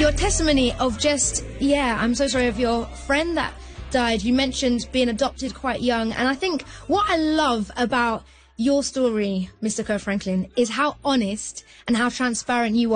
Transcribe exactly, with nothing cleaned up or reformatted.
your testimony of just, yeah, I'm so sorry, of your friend that died. You mentioned being adopted quite young. And I think what I love about your story, Mister Kirk Franklin, is how honest and how transparent you are.